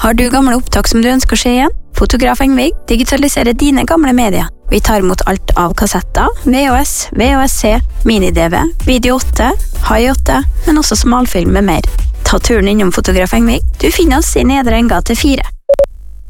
Har du gamle opptak som du ønsker å se igjen? Fotograf Engvig digitaliserer dine gamle medier. Vi tar imot alt av kassetter, VHS, VHS-C, mini-DV, video 8, high 8, men også smalfilm med mer. Ta turen innom Fotograf Engvig. Du finner oss i Nedre Enggate 4.